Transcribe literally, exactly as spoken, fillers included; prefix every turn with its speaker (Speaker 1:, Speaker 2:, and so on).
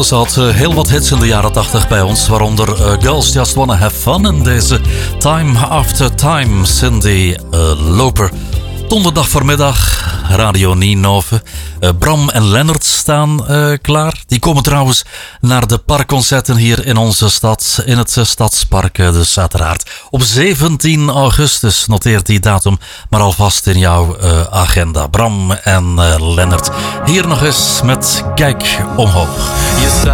Speaker 1: ze had uh, heel wat hits in de jaren tachtig bij ons. Waaronder uh, Girls Just Wanna Have Fun en deze Time After Time, Cyndi uh, Lauper. Donderdag voormiddag, Radio Ninove. Uh, Bram en Lennart staan uh, klaar. Die komen trouwens naar de parkconcerten hier in onze stad, in het uh, Stadspark. Uh, dus uiteraard op zeventien augustus. Noteer die datum maar alvast in jouw uh, agenda. Bram en uh, Lennart. Hier nog eens met Kijk Omhoog.